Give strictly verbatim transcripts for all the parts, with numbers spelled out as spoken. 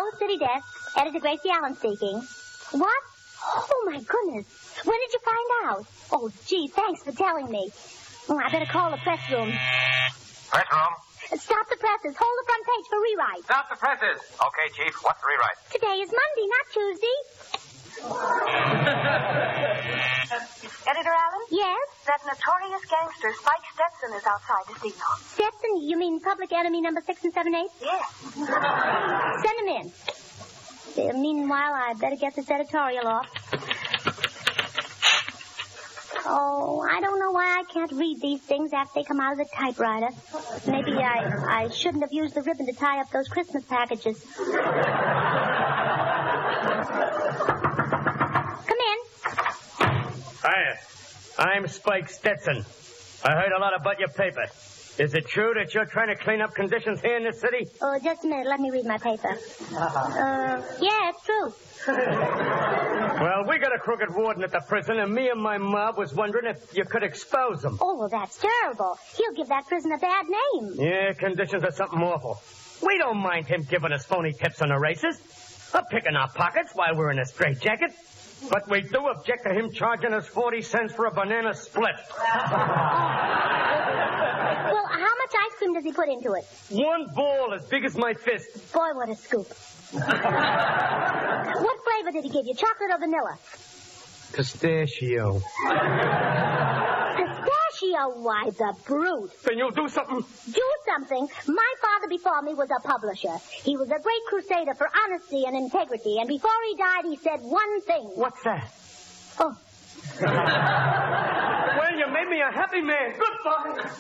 City Desk. Editor Gracie Allen speaking. What? Oh, my goodness. When did you find out? Oh, gee, thanks for telling me. Oh, I better call the press room. Press room? Stop the presses. Hold the front page for rewrite. Stop the presses. Okay, Chief. What's the rewrite? Today is Monday, not Tuesday. Editor Allen? Yes? That notorious gangster Spike Stetson is outside the signal. Stetson, you mean public enemy number six and seven eight? Yes. Send him in. Uh, meanwhile, I better get this editorial off. Oh, I don't know why I can't read these things after they come out of the typewriter. Maybe I, I shouldn't have used the ribbon to tie up those Christmas packages. Come in. Hiya. I'm Spike Stetson. I heard a lot about your paper. Is it true that you're trying to clean up conditions here in this city? Oh, just a minute. Let me read my paper. Uh, yeah, it's true. Well, we got a crooked warden at the prison, and me and my mob was wondering if you could expose him. Oh, well, that's terrible. He'll give that prison a bad name. Yeah, conditions are something awful. We don't mind him giving us phony tips on the races, or picking our pockets while we're in a straitjacket. But we do object to him charging us forty cents for a banana split. Well, how much ice cream does he put into it? One ball as big as my fist. Boy, what a scoop. What flavor did he give you, chocolate or vanilla? Pistachio. Pistachio? Why, the brute. Then you'll do something? Do something? My father before me was a publisher. He was a great crusader for honesty and integrity, and before he died, he said one thing. What's that? Oh. Well, you made me a happy man. Goodbye.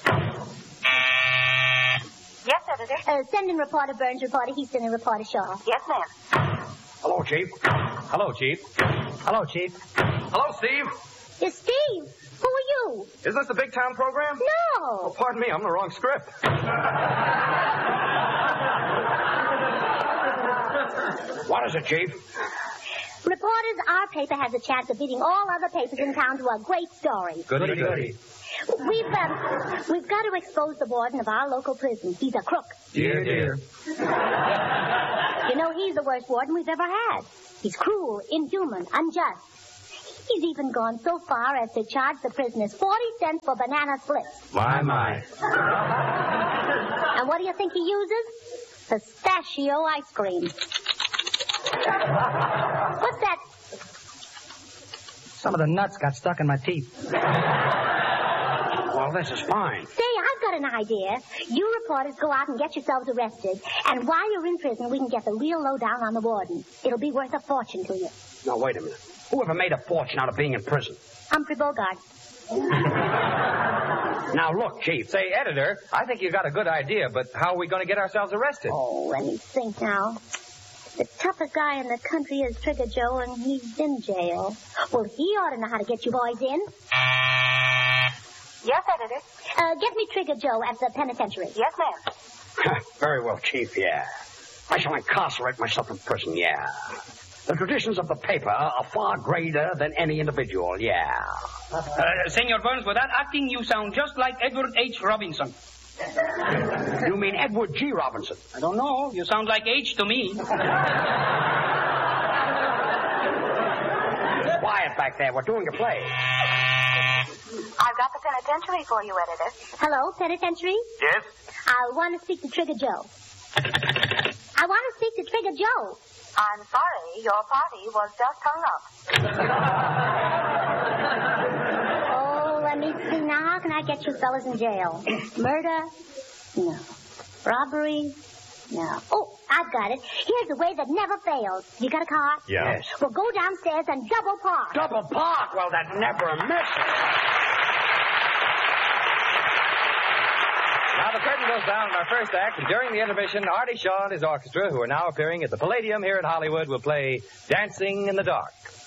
Yes, Editor? Uh, send in reporter Burns, reporter Houston, and reporter Shaw. Yes, ma'am. Hello, Chief. Hello, Chief. Hello, Chief. Hello, Steve. It's Steve. Who are you? Is this the Big Town program? No. Oh, pardon me. I'm in the wrong script. What is it, Chief? Reporters, our paper has a chance of beating all other papers in town to a great story. Goody, goody. We've, um, we've got to expose the warden of our local prison. He's a crook. Dear, dear. You know, he's the worst warden we've ever had. He's cruel, inhuman, unjust. He's even gone so far as to charge the prisoners forty cents for banana splits. My, my. And what do you think he uses? Pistachio ice cream. What's that? Some of the nuts got stuck in my teeth. Well, this is fine. Say, I've got an idea. You reporters go out and get yourselves arrested. And while you're in prison, we can get the real lowdown on the warden. It'll be worth a fortune to you. Now, wait a minute. Who ever made a fortune out of being in prison? Humphrey Bogart. Now, look, Chief. Say, Editor, I think you got a good idea, but how are we going to get ourselves arrested? Oh, let me think now. The toughest guy in the country is Trigger Joe, and he's in jail. Well, he ought to know how to get you boys in. Yes, Editor? Uh, get me Trigger Joe at the penitentiary. Yes, ma'am. Very well, Chief, yeah. I shall incarcerate myself in prison, yeah. The traditions of the paper are far greater than any individual, yeah. Uh, Senor Burns, with that acting, you sound just like Edward H. Robinson. You mean Edward G. Robinson? I don't know. You sound like H to me. Quiet back there. We're doing a play. I've got the penitentiary for you, Editor. Hello, penitentiary? Yes? I want to speak to Trigger Joe. I want to speak to Trigger Joe. I'm sorry, your party was just hung up. Oh, let me see now. How can I get you fellas in jail? Murder? No. Robbery? No. Oh, I've got it. Here's a way that never fails. You got a car? Yeah. Yes. Well, go downstairs and double park. Double park? Well, that never misses. Now the curtain goes down in our first act, and during the intermission, Artie Shaw and his orchestra, who are now appearing at the Palladium here in Hollywood, will play Dancing in the Dark.